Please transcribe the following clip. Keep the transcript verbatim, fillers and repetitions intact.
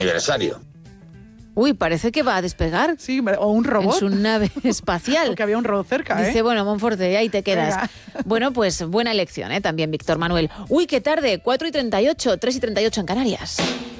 aniversario. Uy, parece que va a despegar. Sí, o un robot. En su nave espacial. Porque había un robot cerca, ¿eh? Dice, bueno, Monforte, ahí te quedas. Venga. Bueno, pues buena elección, ¿eh? También Víctor Manuel. Uy, qué tarde, cuatro y treinta y ocho, tres y treinta y ocho en Canarias.